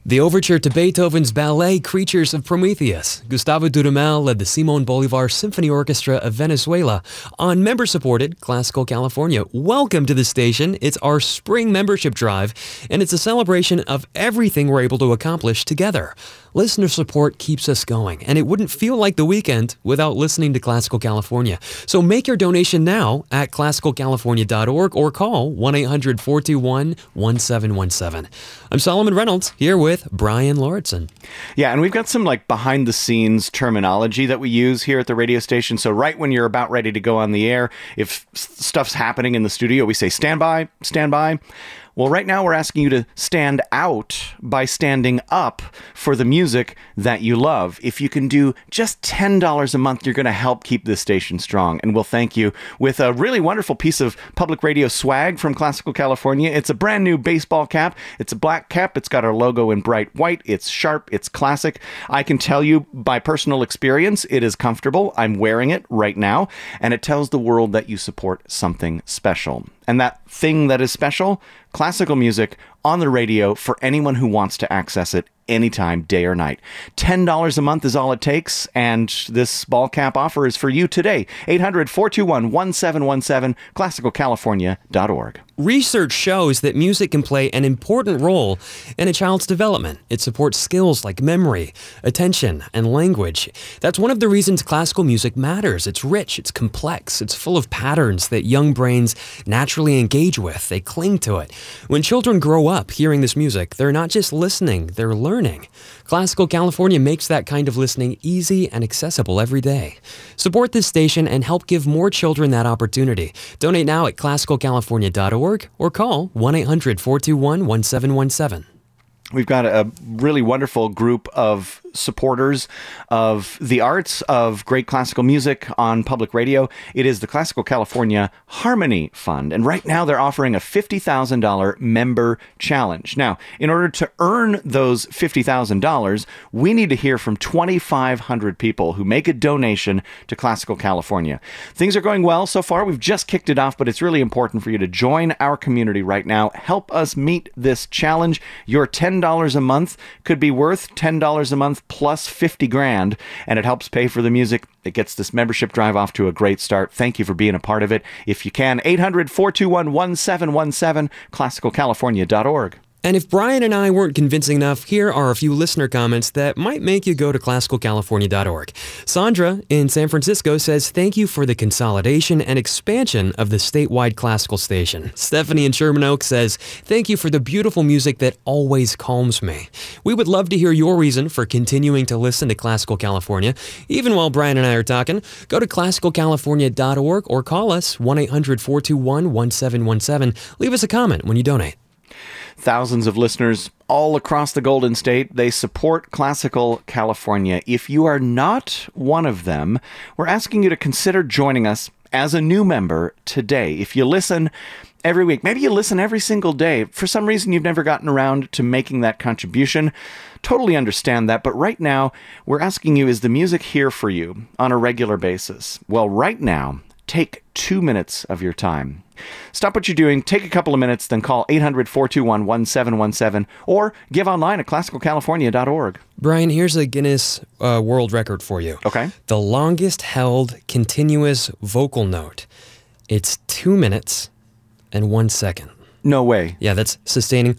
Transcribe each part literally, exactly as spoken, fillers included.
The overture to Beethoven's ballet Creatures of Prometheus. Gustavo Dudamel led the Simón Bolívar Symphony Orchestra of Venezuela on member-supported Classical California. Welcome to the station. It's our spring membership drive, and it's a celebration of everything we're able to accomplish together. Listener support keeps us going, and it wouldn't feel like the weekend without listening to Classical California. So make your donation now at classical california dot org or call one eight hundred, four two one, one seven one seven. I'm Solomon Reynolds, here with Brian Lauritsen. Yeah, and we've got some like behind-the-scenes terminology that we use here at the radio station. So right when you're about ready to go on the air, if stuff's happening in the studio, we say, stand by, stand by. Well, right now we're asking you to stand out by standing up for the music that you love. If you can do just ten dollars a month, you're going to help keep this station strong. And we'll thank you with a really wonderful piece of public radio swag from Classical California. It's a brand new baseball cap. It's a black cap. It's got our logo in bright white. It's sharp. It's classic. I can tell you by personal experience, it is comfortable. I'm wearing it right now. And it tells the world that you support something special. And that thing that is special, classical music on the radio for anyone who wants to access it anytime, day or night. ten dollars a month is all it takes, and this ball cap offer is for you today. eight hundred, four two one, one seven one seven, classical california dot org. Research shows that music can play an important role in a child's development. It supports skills like memory, attention, and language. That's one of the reasons classical music matters. It's rich, it's complex, it's full of patterns that young brains naturally engage with. They cling to it. When children grow up hearing this music, they're not just listening, they're learning. Classical California makes that kind of listening easy and accessible every day. Support this station and help give more children that opportunity. Donate now at classical california dot org or call one eight hundred, four two one, one seven one seven. We've got a really wonderful group of supporters of the arts, of great classical music on public radio. It is the Classical California Harmony Fund. And right now they're offering a fifty thousand dollars member challenge. Now, in order to earn those fifty thousand dollars, we need to hear from twenty-five hundred people who make a donation to Classical California. Things are going well so far. We've just kicked it off, but it's really important for you to join our community right now. Help us meet this challenge. Your ten dollars a month could be worth ten dollars a month plus fifty grand, and it helps pay for the music. It gets this membership drive off to a great start. Thank you for being a part of it. If you can, eight hundred, four two one, one seven one seven, classical california dot org. And if Brian and I weren't convincing enough, here are a few listener comments that might make you go to classical california dot org. Sandra in San Francisco says, thank you for the consolidation and expansion of the statewide classical station. Stephanie in Sherman Oaks says, thank you for the beautiful music that always calms me. We would love to hear your reason for continuing to listen to Classical California. Even while Brian and I are talking, go to classical california dot org or call us one eight hundred, four two one, one seven one seven. Leave us a comment when you donate. Thousands of listeners all across the Golden State, they support Classical California. If you are not one of them, we're asking you to consider joining us as a new member today. If you listen every week, maybe you listen every single day, for some reason you've never gotten around to making that contribution, totally understand that. But right now, we're asking you, is the music here for you on a regular basis? Well, right now, take two minutes of your time. Stop what you're doing, take a couple of minutes, then call eight hundred, four two one, one seven one seven or give online at classical california dot org. Brian, here's a Guinness uh, World Record for you. Okay. The longest held continuous vocal note. It's two minutes and one second. No way. Yeah, that's sustaining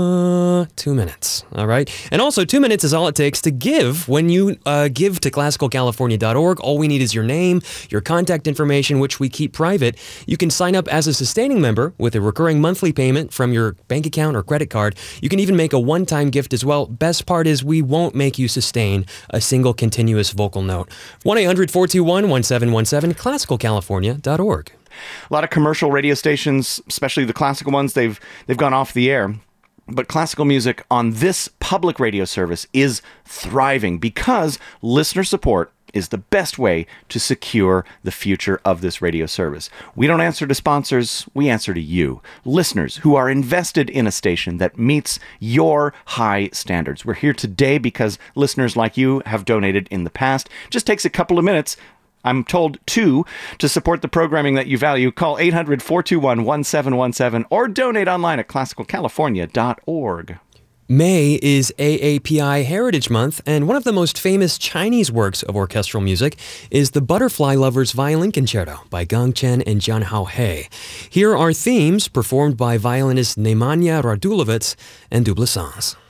uh, two minutes, all right? And also, two minutes is all it takes to give when you uh, give to classical california dot org. All we need is your name, your contact information, which we keep private. You can sign up as a sustaining member with a recurring monthly payment from your bank account or credit card. You can even make a one-time gift as well. Best part is we won't make you sustain a single continuous vocal note. one eight hundred, four two one, one seven one seven, classical california dot org. A lot of commercial radio stations, especially the classical ones, they've they've gone off the air. But classical music on this public radio service is thriving because listener support is the best way to secure the future of this radio service. We don't answer to sponsors, we answer to you, listeners who are invested in a station that meets your high standards. We're here today because listeners like you have donated in the past. Just takes a couple of minutes. I'm told two, to support the programming that you value. Call eight hundred, four two one, one seven one seven or donate online at classical california dot org. May is A A P I Heritage Month, and one of the most famous Chinese works of orchestral music is the Butterfly Lovers Violin Concerto by Gang Chen and Jian Haohe. Here are themes performed by violinists Nemanja Radulovic and Dublesans.